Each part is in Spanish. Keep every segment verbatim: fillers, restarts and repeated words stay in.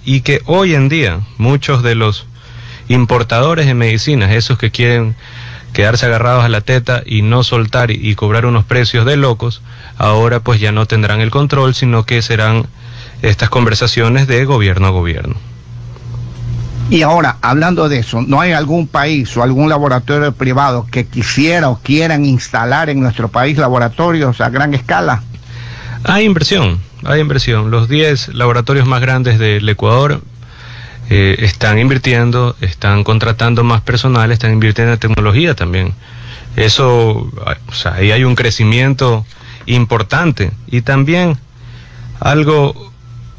y que hoy en día muchos de los importadores de medicinas, esos que quieren quedarse agarrados a la teta y no soltar y, y cobrar unos precios de locos, ahora pues ya no tendrán el control, sino que serán estas conversaciones de gobierno a gobierno. Y ahora, hablando de eso, ¿no hay algún país o algún laboratorio privado que quisiera o quieran instalar en nuestro país laboratorios a gran escala? Hay inversión, hay inversión. Los diez laboratorios más grandes del Ecuador eh, están invirtiendo, están contratando más personal, están invirtiendo en tecnología también. Eso, o sea, ahí hay un crecimiento importante. Y también algo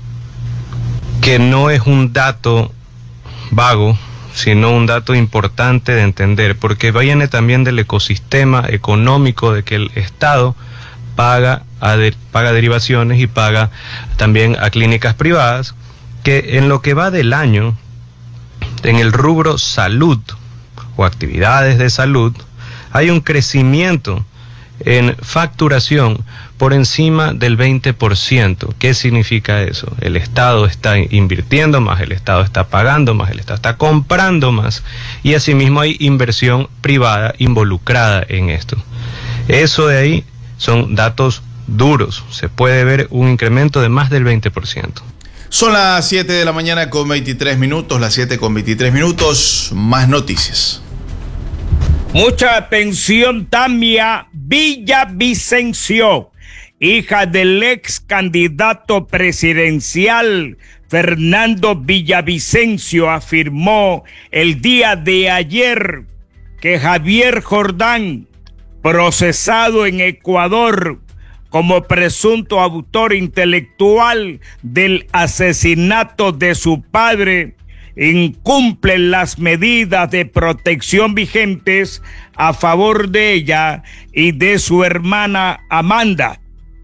que no es un dato vago, sino un dato importante de entender, porque viene también del ecosistema económico de que el Estado paga, a de, paga derivaciones y paga también a clínicas privadas, que en lo que va del año, en el rubro salud o actividades de salud, hay un crecimiento en facturación por encima del veinte por ciento. ¿Qué significa eso? El Estado está invirtiendo más, el Estado está pagando más, el Estado está comprando más, y asimismo hay inversión privada involucrada en esto. Eso de ahí son datos duros. Se puede ver un incremento de más del veinte por ciento. Son las siete de la mañana con veintitrés minutos, las siete con veintitrés minutos, más noticias. Mucha atención, Tamia Villavicencio, hija del ex candidato presidencial Fernando Villavicencio, afirmó el día de ayer que Javier Jordán, procesado en Ecuador como presunto autor intelectual del asesinato de su padre, incumple las medidas de protección vigentes a favor de ella y de su hermana Amanda.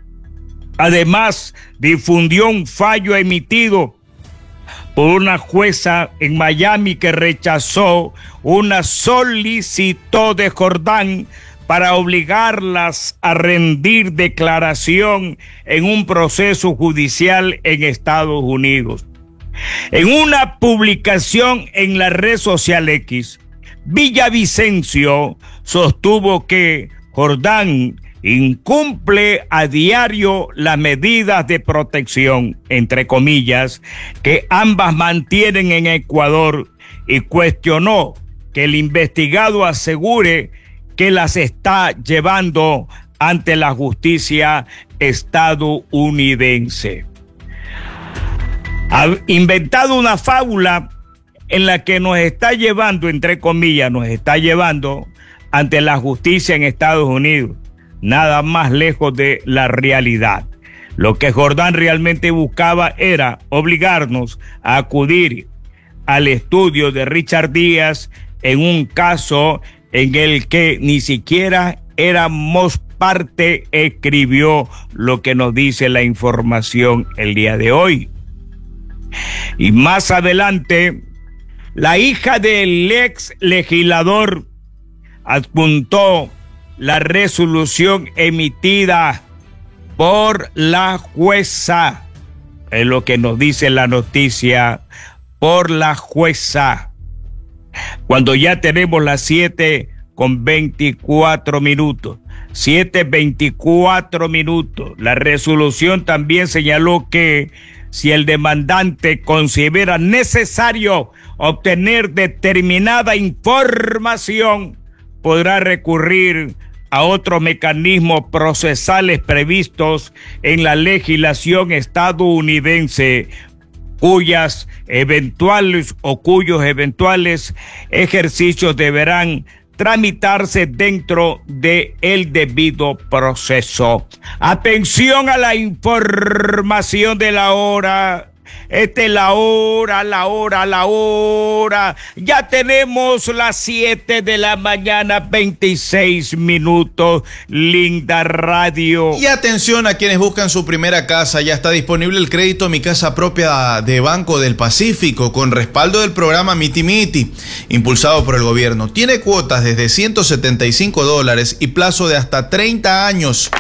Además, difundió un fallo emitido por una jueza en Miami que rechazó una solicitud de Jordán para obligarlas a rendir declaración en un proceso judicial en Estados Unidos. En una publicación en la red social X, Villavicencio sostuvo que Jordán incumple a diario las medidas de protección, entre comillas, que ambas mantienen en Ecuador, y cuestionó que el investigado asegure que las está llevando ante la justicia estadounidense. Ha inventado una fábula en la que nos está llevando, entre comillas, nos está llevando ante la justicia en Estados Unidos. Nada más lejos de la realidad. Lo que Jordán realmente buscaba era obligarnos a acudir al estudio de Richard Díaz en un caso en el que ni siquiera éramos parte, escribió lo que nos dice la información el día de hoy. Y más adelante, la hija del ex legislador adjuntó la resolución emitida por la jueza, es lo que nos dice la noticia, por la jueza. Cuando ya tenemos las siete con veinticuatro minutos, siete veinticuatro minutos, la resolución también señaló que si el demandante considera necesario obtener determinada información, podrá recurrir a otros mecanismos procesales previstos en la legislación estadounidense, cuyas eventuales o cuyos eventuales ejercicios deberán tramitarse dentro de el debido proceso. Atención a la información de la hora. Esta es la hora, la hora, la hora. Ya tenemos las siete de la mañana, veintiséis minutos. Linda radio. Y atención a quienes buscan su primera casa. Ya está disponible el crédito Mi Casa Propia de Banco del Pacífico con respaldo del programa Miti Miti, impulsado por el gobierno. Tiene cuotas desde ciento setenta y cinco dólares y plazo de hasta treinta años.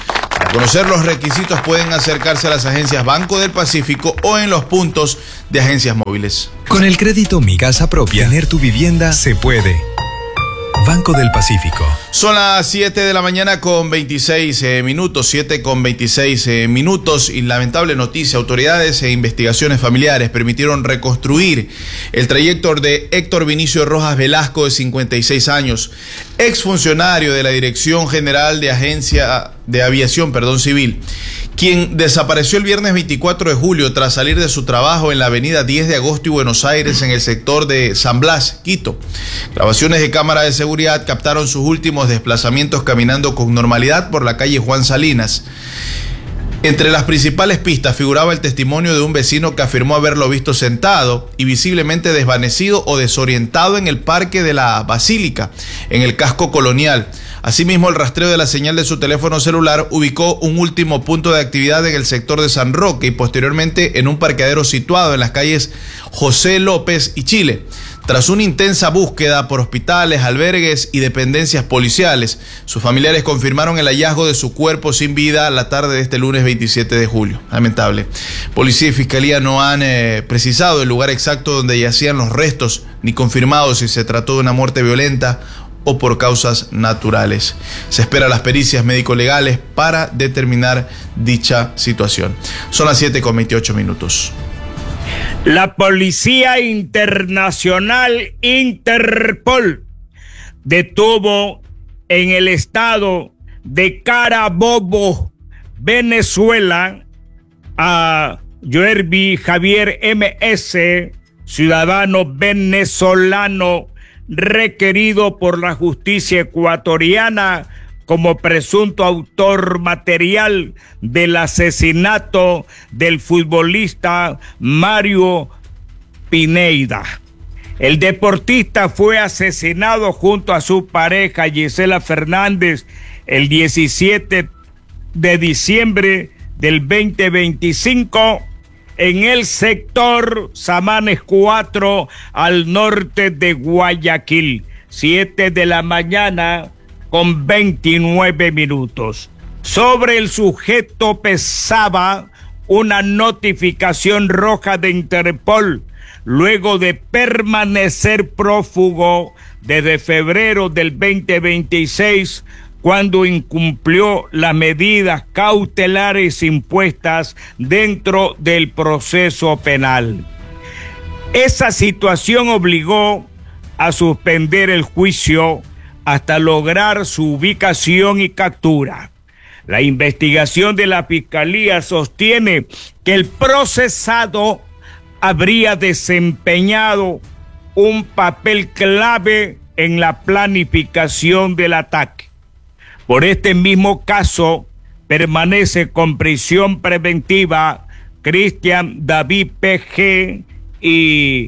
Para conocer los requisitos pueden acercarse a las agencias Banco del Pacífico o en los puntos de agencias móviles. Con el crédito Mi Casa Propia, tener tu vivienda se puede. Banco del Pacífico. Son las siete de la mañana con veintiséis eh, minutos, siete con veintiséis eh, minutos y lamentable noticia, autoridades e investigaciones familiares permitieron reconstruir el trayecto de Héctor Vinicio Rojas Velasco, de cincuenta y seis años, exfuncionario de la Dirección General de Agencia de Aviación, perdón, Civil, quien desapareció el viernes veinticuatro de julio tras salir de su trabajo en la avenida diez de agosto y Buenos Aires en el sector de San Blas, Quito. Grabaciones de cámara de seguridad captaron sus últimos desplazamientos caminando con normalidad por la calle Juan Salinas. Entre las principales pistas figuraba el testimonio de un vecino que afirmó haberlo visto sentado y visiblemente desvanecido o desorientado en el Parque de la Basílica, en el casco colonial. Asimismo, el rastreo de la señal de su teléfono celular ubicó un último punto de actividad en el sector de San Roque y posteriormente en un parqueadero situado en las calles José López y Chile. Tras una intensa búsqueda por hospitales, albergues y dependencias policiales, sus familiares confirmaron el hallazgo de su cuerpo sin vida la tarde de este lunes veintisiete de julio. Lamentable. Policía y Fiscalía no han eh, precisado el lugar exacto donde yacían los restos, ni confirmado si se trató de una muerte violenta o por causas naturales. Se espera las pericias médico-legales para determinar dicha situación. Son las siete con veintiocho minutos. La Policía Internacional Interpol detuvo en el estado de Carabobo, Venezuela, a Joerby Javier M S, ciudadano venezolano requerido por la justicia ecuatoriana como presunto autor material del asesinato del futbolista Mario Pineda. El deportista fue asesinado junto a su pareja Gisela Fernández el diecisiete de diciembre del veinte veinticinco en el sector Samanes cuatro al norte de Guayaquil, siete de la mañana con veintinueve minutos. Sobre el sujeto pesaba una notificación roja de Interpol luego de permanecer prófugo desde febrero del veinte veintiséis, cuando incumplió las medidas cautelares impuestas dentro del proceso penal. Esa situación obligó a suspender el juicio hasta lograr su ubicación y captura. La investigación de la Fiscalía sostiene que el procesado habría desempeñado un papel clave en la planificación del ataque. Por este mismo caso, permanece con prisión preventiva Cristian David P G y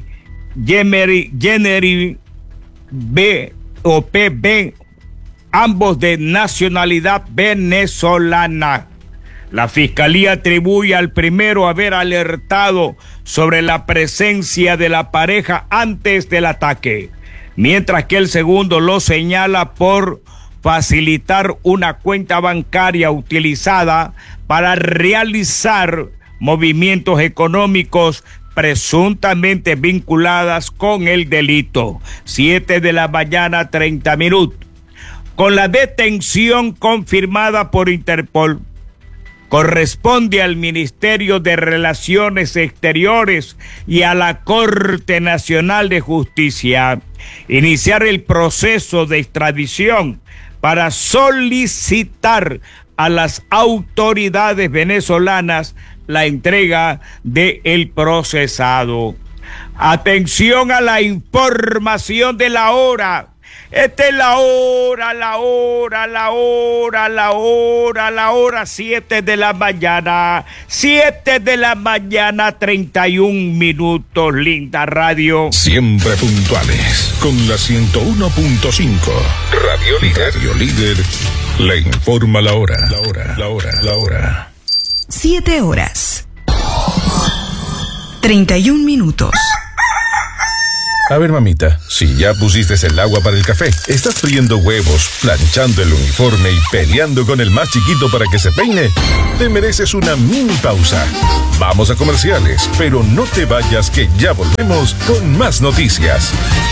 Jennery B o P B, ambos de nacionalidad venezolana. La Fiscalía atribuye al primero haber alertado sobre la presencia de la pareja antes del ataque, mientras que el segundo lo señala por facilitar una cuenta bancaria utilizada para realizar movimientos económicos presuntamente vinculadas con el delito. Siete de la mañana, treinta minutos. Con la detención confirmada por Interpol, corresponde al Ministerio de Relaciones Exteriores y a la Corte Nacional de Justicia iniciar el proceso de extradición para solicitar a las autoridades venezolanas la entrega del procesado. Atención a la información de la hora. Esta es la hora, la hora, la hora, la hora, la hora, siete de la mañana, siete de la mañana, treinta y un minutos, linda radio. Siempre puntuales, con la ciento uno punto cinco. Radio Líder. Radio Líder le informa la hora, la hora, la hora, la hora. Siete horas. Treinta y un minutos. A ver, mamita, si ya pusiste el agua para el café, estás friendo huevos, planchando el uniforme y peleando con el más chiquito para que se peine, te mereces una mini pausa. Vamos a comerciales, pero no te vayas que ya volvemos con más noticias.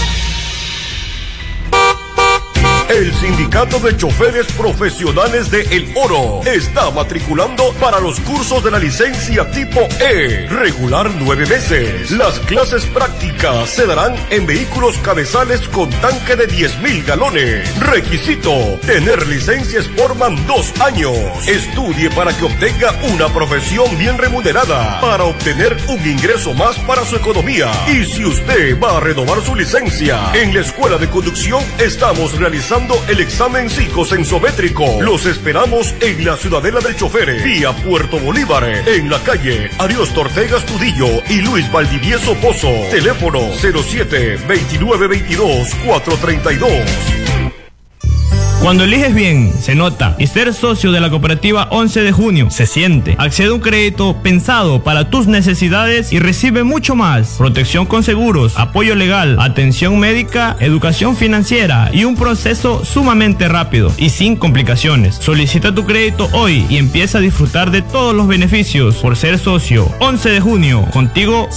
El Sindicato de Choferes Profesionales de El Oro está matriculando para los cursos de la licencia tipo E, regular nueve meses. Las clases prácticas se darán en vehículos cabezales con tanque de diez mil galones. Requisito: tener licencia Sportman dos años. Estudie para que obtenga una profesión bien remunerada, para obtener un ingreso más para su economía. Y si usted va a renovar su licencia, en la Escuela de Conducción estamos realizando el examen psicosensométrico. Los esperamos en la Ciudadela del Chofer, vía Puerto Bolívar, en la calle Ariosto Ortega Astudillo y Luis Valdivieso Pozo. Teléfono cero siete, veintinueve veintidós, cuatrocientos treinta y dos. Cuando eliges bien, se nota. Y ser socio de la cooperativa once de junio se siente. Accede a un crédito pensado para tus necesidades y recibe mucho más. Protección con seguros, apoyo legal, atención médica, educación financiera y un proceso sumamente rápido y sin complicaciones. Solicita tu crédito hoy y empieza a disfrutar de todos los beneficios por ser socio. once de junio, contigo